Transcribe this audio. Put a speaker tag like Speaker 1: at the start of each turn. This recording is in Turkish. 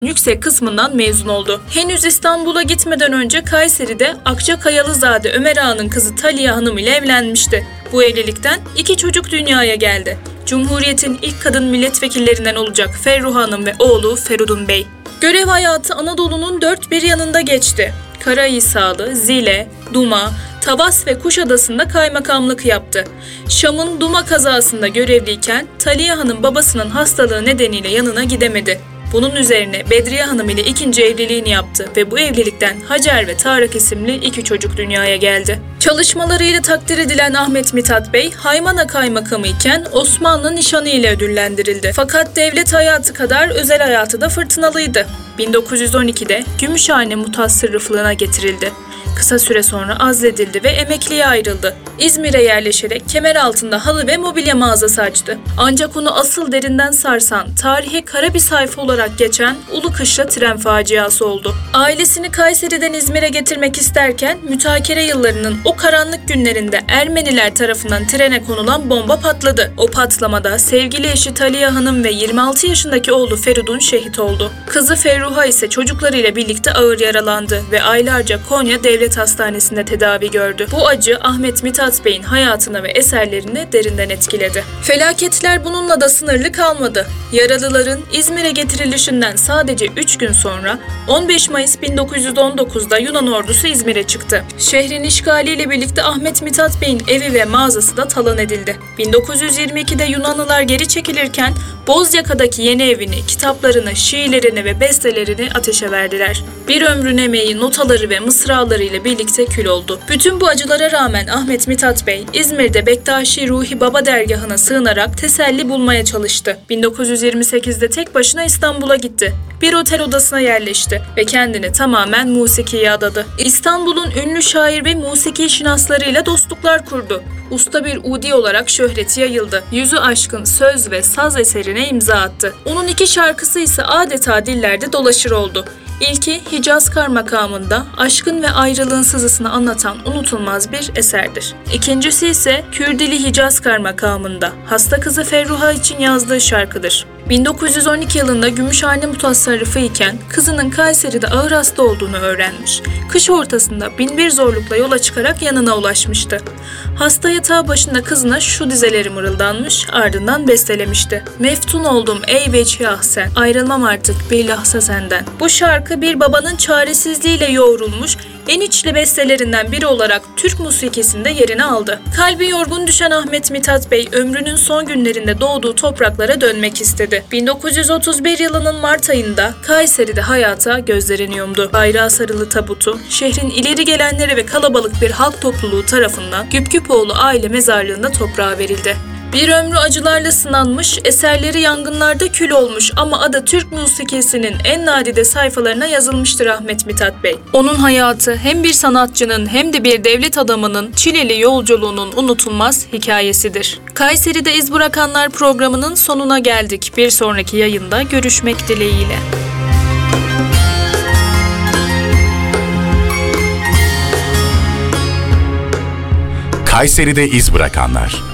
Speaker 1: yüksek kısmından mezun oldu. Henüz İstanbul'a gitmeden önce Kayseri'de Akçakayalızade Ömer Ağa'nın kızı Taliye Hanım ile evlenmişti. Bu evlilikten 2 çocuk dünyaya geldi. Cumhuriyet'in ilk kadın milletvekillerinden olacak Ferruh Hanım ve oğlu Feridun Bey. Görev hayatı Anadolu'nun dört bir yanında geçti. Karahisarlı, Zile, Duma, Tavas ve Kuşadası'nda kaymakamlık yaptı. Şam'ın Duma kazasında görevliyken Taliye Hanım babasının hastalığı nedeniyle yanına gidemedi. Bunun üzerine Bedriye Hanım ile ikinci evliliğini yaptı ve bu evlilikten Hacer ve Tarık isimli 2 çocuk dünyaya geldi. Çalışmalarıyla takdir edilen Ahmet Mithat Bey, Haymana Kaymakamı iken Osmanlı nişanı ile ödüllendirildi. Fakat devlet hayatı kadar özel hayatı da fırtınalıydı. 1912'de Gümüşhane Mutassırrıflığına getirildi. Kısa süre sonra azledildi ve emekliye ayrıldı. İzmir'e yerleşerek Kemeraltı'nda halı ve mobilya mağazası açtı. Ancak onu asıl derinden sarsan, tarihe kara bir sayfa olarak geçen Ulukışla tren faciası oldu. Ailesini Kayseri'den İzmir'e getirmek isterken mütakere yıllarının o karanlık günlerinde Ermeniler tarafından trene konulan bomba patladı. O patlamada sevgili eşi Taliye Hanım ve 26 yaşındaki oğlu Feridun şehit oldu. Kızı Ferruha ise çocuklarıyla birlikte ağır yaralandı ve aylarca Konya Devlet Hastanesi'nde tedavi gördü. Bu acı Ahmet Mithat Bey'in hayatını ve eserlerini derinden etkiledi. Felaketler bununla da sınırlı kalmadı. Yaralıların İzmir'e getirilişinden sadece 3 gün sonra 15 Mayıs 1919'da Yunan ordusu İzmir'e çıktı. Şehrin işgaliyle birlikte Ahmet Mithat Bey'in evi ve mağazası da talan edildi. 1922'de Yunanlılar geri çekilirken Bozyaka'daki yeni evini, kitaplarını, şiirlerini ve bestelerini ateşe verdiler. Bir ömrün emeği, notaları ve mısraları ile birlikte kül oldu. Bütün bu acılara rağmen Ahmet Mithat Bey, İzmir'de Bektaşi Ruhi Baba dergahına sığınarak teselli bulmaya çalıştı. 1928'de tek başına İstanbul'a gitti. Bir otel odasına yerleşti ve kendini tamamen musikiye adadı. İstanbul'un ünlü şair ve musiki şinaslarıyla dostluklar kurdu. Usta bir udi olarak şöhreti yayıldı. Yüzü aşkın söz ve saz eserine imza attı. Onun 2 şarkısı ise adeta dillerde dolaşır oldu. İlki Hicazkar makamında aşkın ve ayrılığın sızısını anlatan unutulmaz bir eserdir. İkincisi ise Kürdili Hicazkar makamında hasta kızı Ferruha için yazdığı şarkıdır. 1912 yılında Gümüşhane Mutasarrıfı iken kızının Kayseri'de ağır hasta olduğunu öğrenmiş. Kış ortasında binbir zorlukla yola çıkarak yanına ulaşmıştı. Hasta yatağı başında kızına şu dizeleri mırıldanmış, ardından bestelemişti. Meftun oldum ey vecihi ahsen, ayrılmam artık bir lahza senden. Bu şarkı bir babanın çaresizliğiyle yoğrulmuş, en içli bestelerinden biri olarak Türk musikisinde yerini aldı. Kalbi yorgun düşen Ahmet Mithat Bey ömrünün son günlerinde doğduğu topraklara dönmek istedi. 1931 yılının Mart ayında Kayseri'de hayata gözlerini yumdu. Bayrağı sarılı tabutu, şehrin ileri gelenleri ve kalabalık bir halk topluluğu tarafından Güpgüpoğlu aile mezarlığında toprağa verildi. Bir ömrü acılarla sınanmış, eserleri yangınlarda kül olmuş ama adı Türk musikisinin en nadide sayfalarına yazılmıştır Ahmet Mithat Bey. Onun hayatı hem bir sanatçının hem de bir devlet adamının çileli yolculuğunun unutulmaz hikayesidir. Kayseri'de İz Bırakanlar programının sonuna geldik. Bir sonraki yayında görüşmek dileğiyle.
Speaker 2: Kayseri'de İz Bırakanlar.